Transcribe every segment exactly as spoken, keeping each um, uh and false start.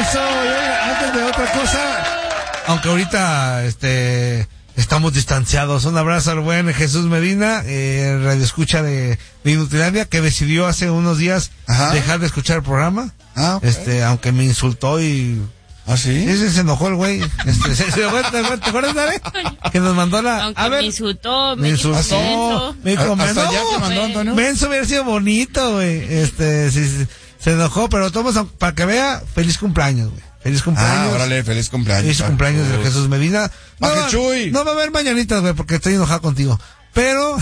eso. Y antes de otra cosa, aunque ahorita este estamos distanciados, un abrazo al buen Jesús Medina, eh, radio escucha de, de Inutilandia, que decidió hace unos días Ajá. dejar de escuchar el programa. Ah, okay. Este, aunque me insultó y... ¿Ah, sí? Sí, se, se enojó el güey. Este, se, se, ¿te acuerdas, Dale? Que nos mandó la... Aunque a ver, me insultó, me, me insultó. insultó. Me dijo, ¿Hasta allá no, te mandó, Antonio? Menso hubiera sido bonito, güey. Este, sí, sí, se enojó, pero todos, para que vea, feliz cumpleaños, güey. Feliz cumpleaños. Ah, órale, feliz cumpleaños. Feliz cumpleaños de Jesús Medina. No, Paje Chuy. No va a haber mañanitas, güey, porque estoy enojado contigo. Pero...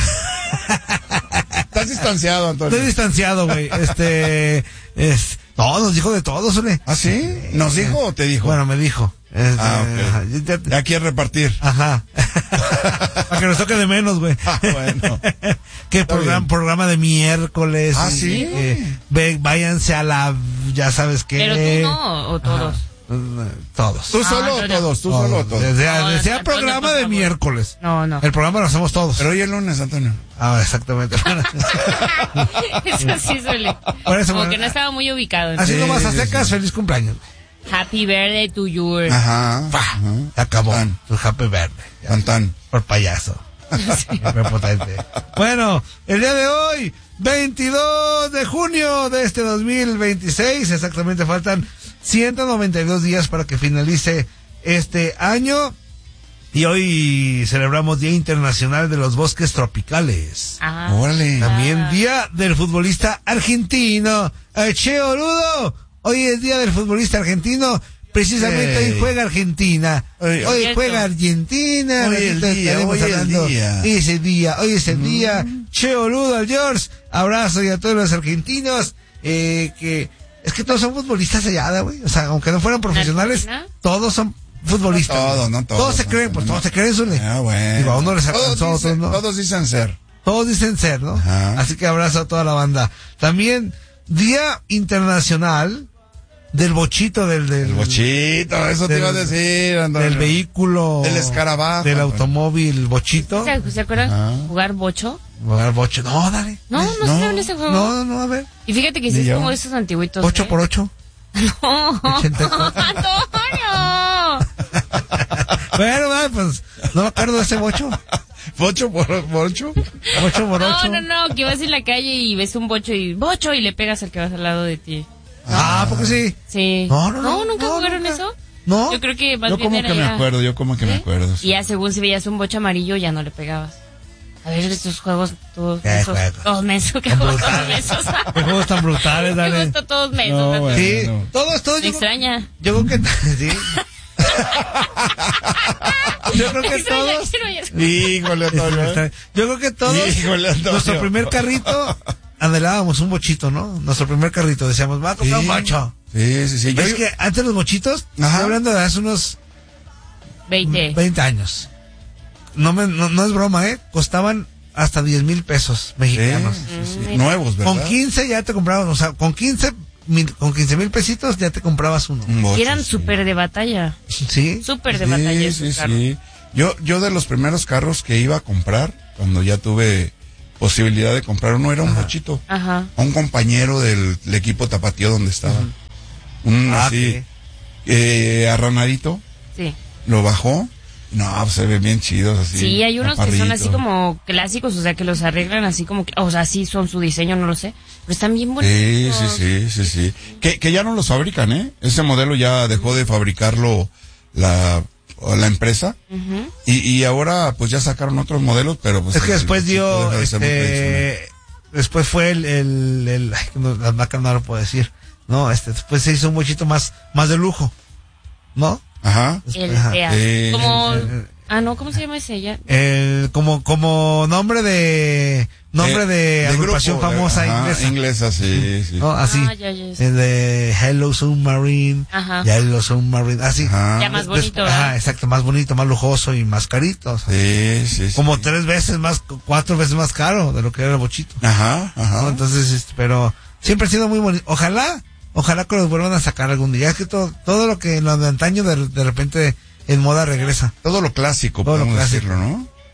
Estás distanciado, Antonio. Estoy distanciado, güey. Este... es... No, nos dijo de todo, Zule. ¿Ah, sí? ¿Nos dijo o te dijo? Bueno, me dijo. Este, ah, ok. Ya, ya, ya quiere repartir. Ajá. Para que nos toque de menos, güey. Ah, bueno. Que programa, programa de miércoles. Ah, y, sí. Eh, ve, váyanse a la... Ya sabes qué. Pero tú no, o todos. Ajá. Todos. ¿Tú solo o no, no. todos? ¿Tú todos. solo o todos? Decía, No, decía no, programa no, de por miércoles. No, no. El programa lo hacemos todos. Pero hoy es lunes, Antonio. Ah, exactamente. Eso sí suele. Por eso, Como bueno, que no estaba muy ubicado. así Sí, nomás a sí, secas, sí. feliz cumpleaños. Happy birthday to you. Ajá. Pa, ajá. acabó. Tan. Tu happy verde. Tan, tan. Por payaso. Prepotente. Bueno, el día de hoy, veintidós de junio de este dos mil veintiséis, exactamente faltan ciento noventa y dos días para que finalice este año. Y hoy celebramos Día Internacional de los Bosques Tropicales. Ah. Órale. También Día del Futbolista Argentino. Eh, Che, boludo. Hoy es Día del Futbolista Argentino. Precisamente Ey. hoy juega Argentina. Hoy- Hoy Cierto. juega Argentina. Hoy el Ratito día, estaremos hoy el hablando día. Ese día, hoy es el día. Che, boludo, al George. Abrazo y a todos los argentinos. Eh, que es que todos son futbolistas allá, güey. O sea, aunque no fueran profesionales, Argentina? todos son futbolistas. No todos, güey. no todos, Todos se no, creen, pues no. todos se creen, Zule. Ah, bueno. Digo, a uno les alcanzó, todos, a otros dicen, no. todos dicen ser. Todos dicen ser, ¿no? Ajá. Así que abrazo a toda la banda. También, Día Internacional del Bochito, del... del El bochito, eso te del- iba a decir, Antonio. del vehículo... Del escarabajo. Del automóvil Bochito. ¿Se, ¿Se acuerdan Ah. jugar bocho? Jugar bocho. No, dale. No, no, No. saben ese juego. No, no, a ver. Y fíjate que sí Ni es yo. como esos antiguitos. Ocho ¿eh? por ocho. No. ochenta y cuatro. Antonio. Bueno, va, pues, no me acuerdo de ese bocho. ¿Bocho por bocho? Ocho por ocho. No, no, no, que vas en la calle y ves un bocho y bocho y le pegas al que vas al lado de ti. Ah, ¿por qué sí? Sí. No, no, no, ¿nunca no, jugaron nunca. eso? No. Yo creo que más Yo bien como era que me ya- acuerdo, yo como que me ¿Sí? acuerdo. Y ya según si veías un bocho amarillo ya no le pegabas. A ver, estos juegos todos ¿Qué mensos. juegos? Todos mensos, qué Tan juegos todos brutales. mensos. Qué juegos tan brutales, Qué dale. gusto todos mensos. No, Antonio. bueno. Sí, no. todos, todos. Me Yo, extraña. yo creo que... Sí. Yo creo Me que extraña, todos... quiero ir. Híjole, Antonio. ¿eh? Yo creo que todos... Híjole, Antonio. Nuestro primer carrito... Anhelábamos un bochito, ¿no? Nuestro primer carrito. Decíamos, va a comprar Sí. un bocho. Sí, sí, sí. Yo, Es que antes los bochitos... Ajá. Estoy hablando de hace unos... veinte. veinte años. No, me, no, no es broma, ¿eh? Costaban hasta diez mil pesos mexicanos. Sí, sí, sí. Mm, Nuevos, ¿verdad? Con quince ya te compraban, o sea, con quince mil, con quince mil pesitos ya te comprabas uno. Un bocho, Y eran sí. súper de batalla. ¿Sí? Súper de Sí, batalla sí, esos carros. sí. Yo, yo de los primeros carros que iba a comprar, cuando ya tuve posibilidad de comprar uno, era un bochito. Ajá. A un compañero del, del equipo tapatío donde estaba. Un Ah, así, ok. eh, arranadito, Sí. lo bajó. No, pues se ven bien chidos así. Sí, hay unos que son chaparrito. así como clásicos, o sea, que los arreglan así como que, o sea, sí son su diseño, no lo sé, pero están bien Sí, bonitos. sí, sí, sí, sí. Que, que ya no los fabrican, ¿eh? Ese modelo ya dejó de fabricarlo la, la empresa. Ujú. Y, y ahora pues ya sacaron otros modelos, pero pues... Es que el- después el dio, chico deja de ser muy tradicional. este, después fue el, el, el ay, no, las marcas no lo puedo decir, no, este, después se hizo un bochito más, más de lujo, ¿no? Ajá. El Ajá. Sea. Eh, como, eh, ah, no, ¿cómo se llama ese ya? El, como, como nombre de, nombre Eh, de, agrupación grupo, famosa ajá, inglesa. inglesa, sí, sí. ¿No? Así. Ah, ya, ya, ya. El de Hello Submarine. Ajá. Hello Submarine. Así. Ajá. Ya más Des- bonito, Ajá, ¿verdad? exacto, más bonito, más lujoso y más carito. o sea, Sí, sí, sí. como tres veces más, cuatro veces más caro de lo que era el bochito. Ajá, ajá. ¿no? Entonces, este, pero siempre ha sido muy bonito. Ojalá, ojalá que los vuelvan a sacar algún día. Es que todo, todo lo que en lo de antaño de, de repente en moda regresa. Todo lo clásico, Todo lo podemos clásico. decirlo, ¿no?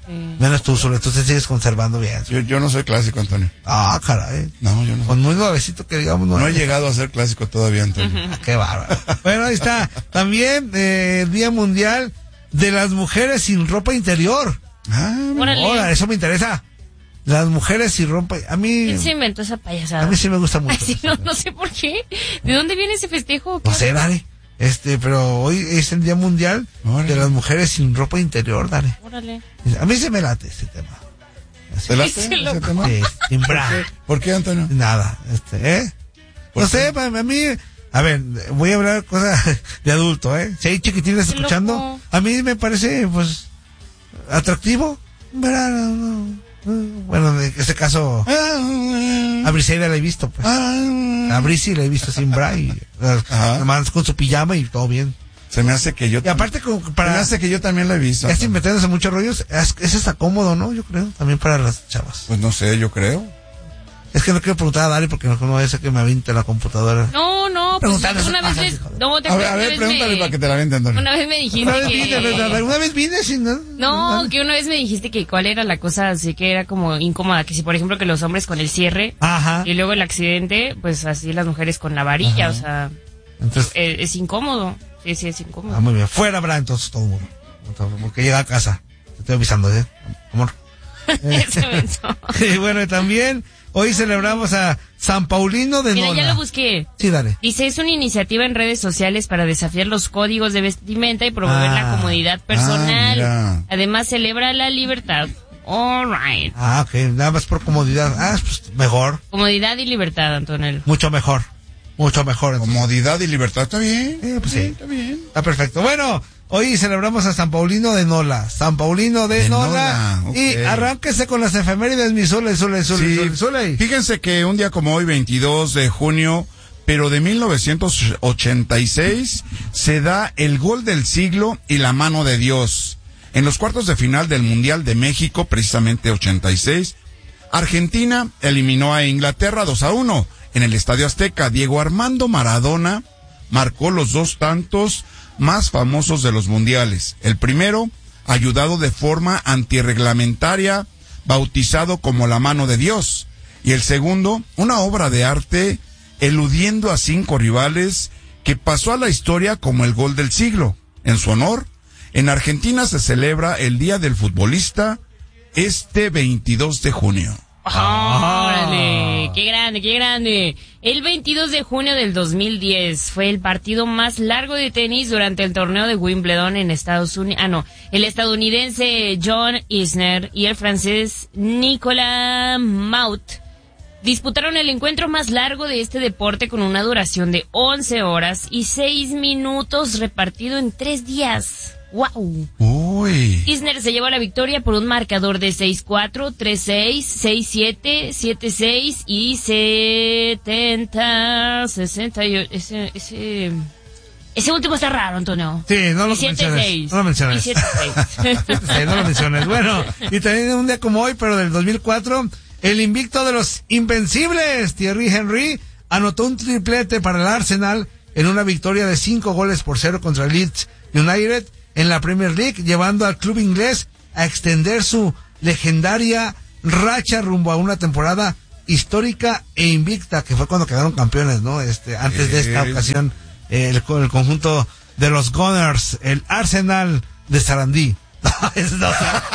Sí. Menos tú, Zule, tú te sigues conservando bien. Yo, yo no soy clásico, Antonio. Ah, caray. No, yo no. Con muy nuevecito que digamos. No he llegado a ser clásico todavía, Antonio. Ah, qué bárbaro. Bueno, ahí está. También eh, Día Mundial de las Mujeres sin Ropa Interior. Ah, Órale. Ahora, eso me interesa. Las mujeres sin ropa. A mí. ¿Quién se inventó esa payasada? A mí sí me gusta mucho. Ay, sí, no, no sé por qué. ¿De dónde viene ese festejo? No sé, dale. Este, pero hoy es el Día Mundial Órale. de las Mujeres sin Ropa Interior, dale. Órale. A mí se me late ese tema. ¿Te late Ese ese loco. tema? Sí, sin bra. ¿Por qué, Antonio? Nada, este, ¿eh? ¿Por No qué? sé, a mí, a ver, voy a hablar cosas de adulto, ¿eh? Si hay chiquitines Qué escuchando, loco. a mí me parece, pues, atractivo. Verá, no, no. Bueno, en este caso, a Briseida la he visto, pues. A Brisi la he visto sin bra y, Ajá. nomás con su pijama y todo bien. Se me hace que yo... Y aparte, como Se me para, hace que yo también la he visto. ya sin Antonio. meternos en muchos rollos, es, es hasta cómodo, ¿no? Yo creo, también para las chavas. Pues no sé, yo creo. Es que no quiero preguntar a Dari porque no, no es que me avinte la computadora. No, no, pues Preguntarle una esas vez... cosas, me- No, te A ver, a una ver, vez pregúntale me- para que te la vente, Antonio. Una vez me dijiste Una vez vine, que... una vez vine sin nada. No, que una vez me dijiste que cuál era la cosa así que era como incómoda, que si por ejemplo que los hombres con el cierre Ajá. y luego el accidente, pues así las mujeres con la varilla, o sea, Entonces, eh, es incómodo. Sí, sí, es incómodo. ah, muy bien. Fuera, Bra, entonces todo el mundo. Entonces, porque llega a casa. Te estoy avisando, ¿eh? Amor. Ese menso. Y bueno, y también hoy celebramos a San Paulino de Mira, Nola. ya lo busqué. Sí, dale. Dice, es una iniciativa en redes sociales para desafiar los códigos de vestimenta y promover Ah. la comodidad personal. mira. Además, celebra la libertad. All right. Ah, ok. Nada más por comodidad. Ah, pues mejor. Comodidad y libertad, Antonio. Mucho mejor. Mucho mejor. entonces. Comodidad y libertad, está bien. Eh, pues sí. Está bien. Está perfecto. Bueno, hoy celebramos a San Paulino de Nola. San Paulino de, De Nola. Nola, ok. Y arránquese con las efemérides, mi Zule, Zule, Zule, Sí. Zule, Zule. Fíjense que un día como hoy, veintidós de junio, pero de mil novecientos ochenta y seis, se da el gol del siglo y la mano de Dios. En los cuartos de final del Mundial de México, precisamente ochenta y seis, Argentina eliminó a Inglaterra dos a uno. En el Estadio Azteca, Diego Armando Maradona marcó los dos tantos más famosos de los mundiales. El primero, ayudado de forma antirreglamentaria, bautizado como la mano de Dios. Y el segundo, una obra de arte eludiendo a cinco rivales que pasó a la historia como el gol del siglo. En su honor, en Argentina se celebra el Día del Futbolista este veintidós de junio. ¡Órale! ¡Qué grande, qué grande! El veintidós de junio del dos mil diez fue el partido más largo de tenis durante el torneo de Wimbledon en Estados Unidos. Ah, no. El estadounidense John Isner y el francés Nicolas Maut disputaron el encuentro más largo de este deporte con una duración de once horas y seis minutos repartido en tres días. ¡Wow! Uy. Isner se llevó la victoria por un marcador de seis cuatro, tres seis, seis siete, siete seis y setenta, sesenta y ocho. Ese, ese, ese último está raro, Antonio. Sí, no lo Y siete menciones. seis. No lo menciones. Y siete seis. Sí, no lo menciones. Bueno, y también un día como hoy, pero del dos mil cuatro, el invicto de los invencibles, Thierry Henry, anotó un triplete para el Arsenal en una victoria de cinco goles por cero contra Leeds United en la Premier League, llevando al club inglés a extender su legendaria racha rumbo a una temporada histórica e invicta, que fue cuando quedaron campeones, ¿no? Este, antes de esta Eh. ocasión, eh, el, el conjunto de los Gunners, el Arsenal de Sarandí. No, es no,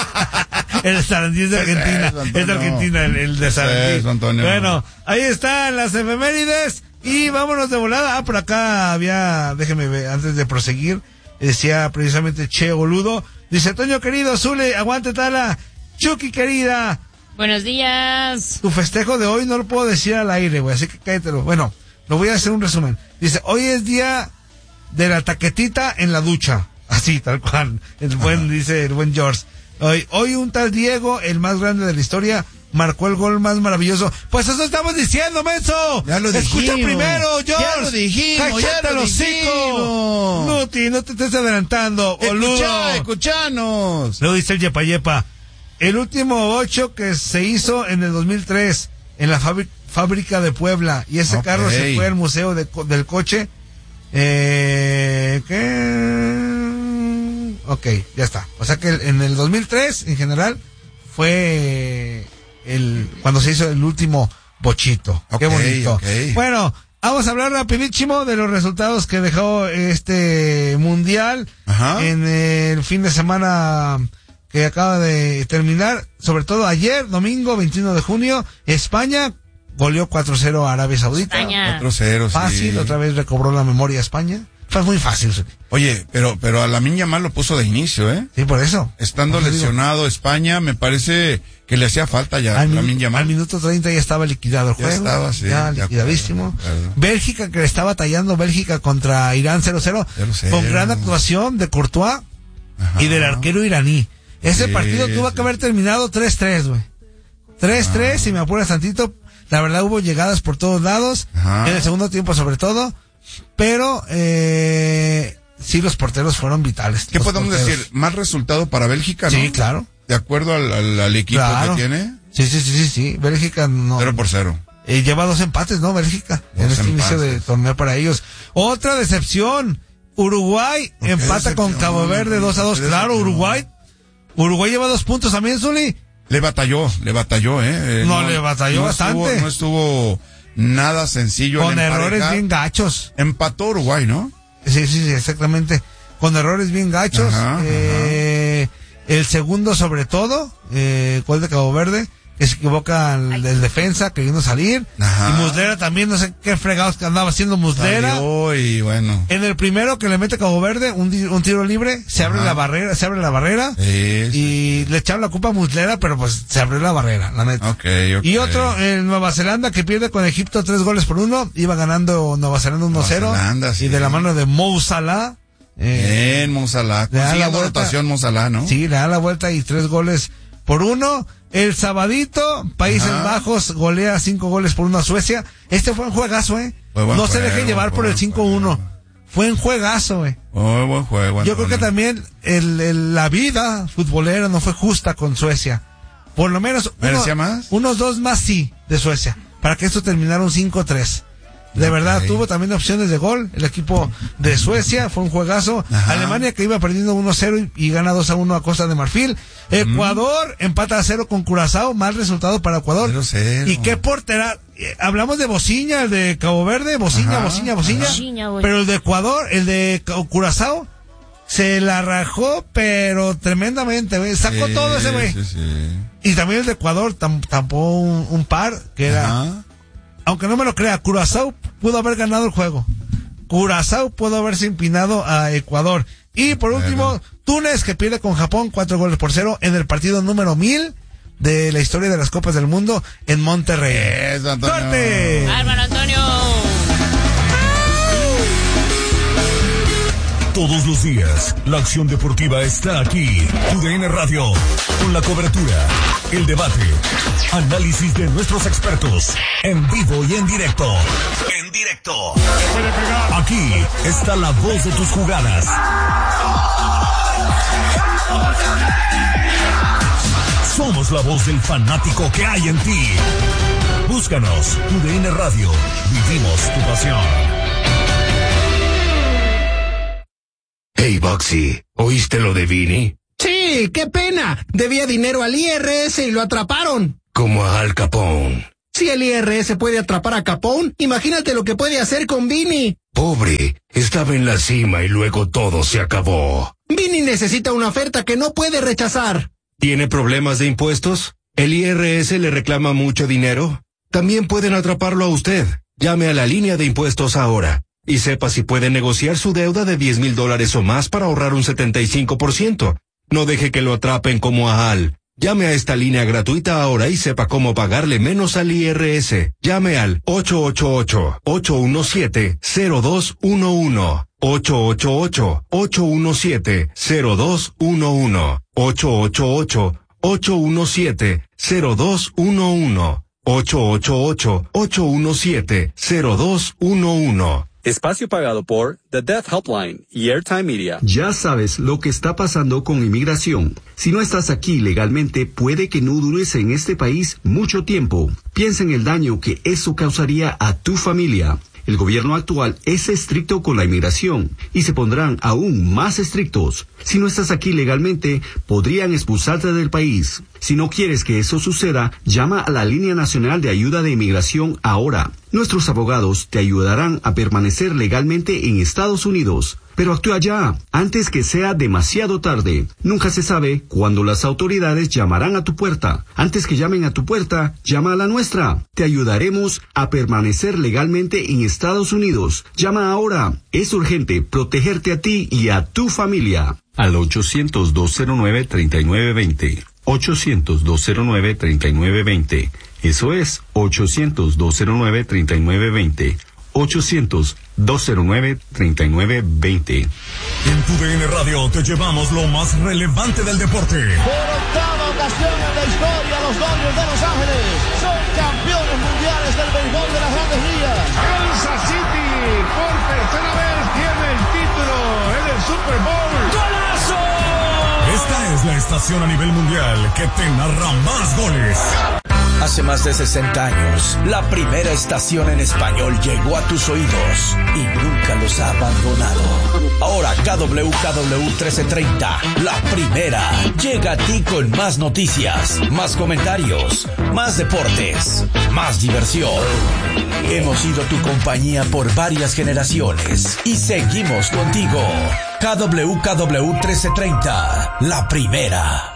el Sarandí es de Argentina, eso, Antonio? es de Argentina el, el de Sarandí. eso, Antonio? Bueno, ahí están las efemérides y vámonos de volada. Ah, por acá había, déjeme ver, antes de proseguir, decía precisamente Che Boludo, dice: Toño querido, Zule, aguante tala, Chucky querida, Buenos días. tu festejo de hoy no lo puedo decir al aire, güey, así que cállatelo. Bueno, lo voy a hacer un resumen. Dice: hoy es día de la taquetita en la ducha. Así, tal cual. El buen, dice el buen George. Hoy, hoy un tal Diego, el más grande de la historia, marcó el gol más maravilloso. Pues eso estamos diciendo, menso. Ya lo Escucha dijimos. primero, George. Ya lo dijimos, Cállate ya lo el hocico. dijimos. Nuti, no te estés adelantando, boludo. Escucha, escuchanos. Luego dice el Yepa Yepa. El último ocho que se hizo en el dos mil tres en la fábrica, fábrica de Puebla. Y ese Ok. carro se fue al museo de co- del coche. Eh, ¿Qué? Ok, ya está. O sea que en el dos mil tres, en general, fue el cuando se hizo el último bochito. Okay, Qué bonito. Okay. Bueno, vamos a hablar rapidísimo de los resultados que dejó este mundial. Ajá. En el fin de semana que acaba de terminar, sobre todo ayer, domingo veintiuno de junio, España goleó cuatro cero a Arabia Saudita. España. cuatro cero, sí. Fácil, otra vez recobró la memoria España. Fue muy fácil. Oye, pero pero a Lamine Yamal lo puso de inicio, ¿eh? Sí, por eso. Estando por lesionado digo. España, me parece que le hacía falta ya a Lamine Yamal. Al minuto treinta ya estaba liquidado el juego. Ya estaba, sí. Ya liquidadísimo. Acuerdo, Bélgica, que le estaba tallando Bélgica contra Irán cero cero, con gran actuación de Courtois. Ajá. Y del arquero iraní. Ese sí, partido tuvo sí. que haber terminado tres tres, güey. tres tres, si me apuras tantito. La verdad hubo llegadas por todos lados. Ajá. En el segundo tiempo sobre todo. Pero, eh, sí, los porteros fueron vitales. ¿Qué podemos porteros. decir? ¿Más resultado para Bélgica, no? Sí, claro. ¿De acuerdo al, al, al equipo claro. que tiene? Sí, sí, sí, sí, sí. Bélgica no. Cero por cero. Eh, lleva dos empates, ¿no? Bélgica. Dos en este empates. inicio de torneo para ellos. Otra decepción. Uruguay empata con Cabo Verde dos a dos. Claro, Uruguay. Uruguay lleva dos puntos también, Zuli. Le batalló, le batalló, ¿eh? No, no le batalló no bastante. Estuvo, no estuvo nada sencillo. Con errores bien gachos. Empató Uruguay, ¿no? Sí, sí, sí, exactamente. Con errores bien gachos. Ajá, eh, ajá. El segundo sobre todo, eh, gol de Cabo Verde, que se equivoca el, el defensa queriendo salir. Ajá. Y Muslera también, no sé qué fregados que andaba haciendo Muslera. Salió y bueno. En el primero que le mete Cabo Verde, un, un tiro libre, se Ajá. abre la barrera, se abre la barrera. Sí, y sí. le echaron la culpa a Muslera, pero pues se abrió la barrera, la neta. Okay, okay. Y otro en Nueva Zelanda que pierde con Egipto tres goles por uno, iba ganando Nueva Zelanda uno cero. Sí. Y de la mano de Mo Salah. Eh, Bien, Mo Salah. Consiguiendo anotación Mo Salah, ¿no? Sí, le da la vuelta y tres goles por uno. El sabadito, Países Ajá. Bajos golea cinco goles por uno a Suecia. Este fue un juegazo, eh. No juego, se deje llevar por el cinco uno. Fue un juegazo, eh. Muy buen juego. Yo creo que también el, el, la vida futbolera no fue justa con Suecia. Por lo menos uno, más? unos dos más sí de Suecia. Para que esto terminara un cinco tres. De okay. verdad, tuvo también opciones de gol el equipo de Suecia, fue un juegazo. Ajá. Alemania que iba perdiendo uno cero y, y gana dos a uno a Costa de Marfil. Ecuador mm. empata a cero con Curazao, mal resultado para Ecuador. cero cero. Y qué portera, eh, hablamos de Bociña, el de Cabo Verde, Bociña, Bociña, Bociña. Pero el de Ecuador, el de Curazao, se la rajó, pero tremendamente, güey. Sacó sí, todo ese güey. Sí, sí. Y también el de Ecuador tam, tampó un, un par que era... Ajá. Aunque no me lo crea, Curazao pudo haber ganado el juego. Curazao pudo haberse empinado a Ecuador. Y por último, bueno. Túnez que pierde con Japón cuatro goles por cero en el partido número mil de la historia de las Copas del Mundo en Monterrey. Eso, Antonio. ¡Suerte! ¡Bárbaro, Antonio! Todos los días, la acción deportiva está aquí. U D N Radio, con la cobertura, el debate, análisis de nuestros expertos, en vivo y en directo. En directo. Aquí está la voz de tus jugadas. Somos la voz del fanático que hay en ti. Búscanos, U D N Radio. Vivimos tu pasión. Hey, Boxy, ¿oíste lo de Vini? Sí, qué pena. Debía dinero al I R S y lo atraparon. Como a Al Capone. Si el I R S puede atrapar a Capone, imagínate lo que puede hacer con Vini. Pobre, estaba en la cima y luego todo se acabó. Vini necesita una oferta que no puede rechazar. ¿Tiene problemas de impuestos? ¿El I R S le reclama mucho dinero? También pueden atraparlo a usted. Llame a la línea de impuestos ahora. Y sepa si puede negociar su deuda de diez mil dólares o más para ahorrar un setenta y cinco por ciento. No deje que lo atrapen como a Al. Llame a esta línea gratuita ahora y sepa cómo pagarle menos al I R S. Llame al ocho ocho ocho, ocho uno siete, cero dos uno uno. ocho ocho ocho, ocho uno siete, cero dos uno uno. ocho ocho ocho, ocho uno siete, cero dos uno uno. ocho ocho ocho, ocho uno siete, cero dos uno uno. Espacio pagado por The Death Helpline y Airtime Media. Ya sabes lo que está pasando con inmigración. Si no estás aquí legalmente, puede que no dures en este país mucho tiempo. Piensa en el daño que eso causaría a tu familia. El gobierno actual es estricto con la inmigración y se pondrán aún más estrictos. Si no estás aquí legalmente, podrían expulsarte del país. Si no quieres que eso suceda, llama a la Línea Nacional de Ayuda de Inmigración ahora. Nuestros abogados te ayudarán a permanecer legalmente en Estados Unidos. Pero actúa ya, antes que sea demasiado tarde. Nunca se sabe cuándo las autoridades llamarán a tu puerta. Antes que llamen a tu puerta, llama a la nuestra. Te ayudaremos a permanecer legalmente en Estados Unidos. Llama ahora. Es urgente protegerte a ti y a tu familia. Al ochocientos, dos cero nueve, treinta y nueve veinte. ochocientos, dos cero nueve, treinta y nueve veinte. Eso es ochocientos, dos cero nueve, treinta y nueve veinte. ochocientos, dos cero nueve, treinta y nueve veinte. En tu D N Radio te llevamos lo más relevante del deporte. Por octava ocasión en la historia, los Dodgers de Los Ángeles son campeones mundiales del béisbol de las Grandes Ligas. Kansas City por tercera vez tiene el título en el Super Bowl. ¡Golazo! Esta es la estación a nivel mundial que te narra más goles. Hace más de sesenta años, la primera estación en español llegó a tus oídos y nunca los ha abandonado. Ahora K W K W trece treinta, la primera, llega a ti con más noticias, más comentarios, más deportes, más diversión. Hemos sido tu compañía por varias generaciones y seguimos contigo. K W K W trece treinta, la primera.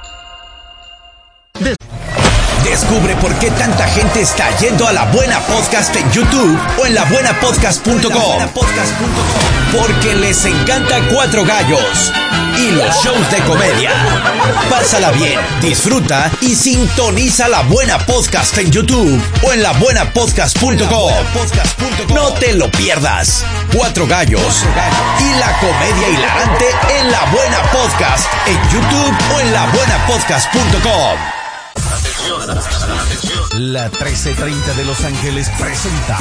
Descubre por qué tanta gente está yendo a La Buena Podcast en YouTube o en la buena podcast punto com. Porque les encanta Cuatro Gallos y los shows de comedia. Pásala bien, disfruta y sintoniza La Buena Podcast en YouTube o en la buena podcast punto com. No te lo pierdas. Cuatro Gallos y la comedia hilarante en La Buena Podcast en YouTube o en la buena podcast punto com. La trece treinta de Los Ángeles presenta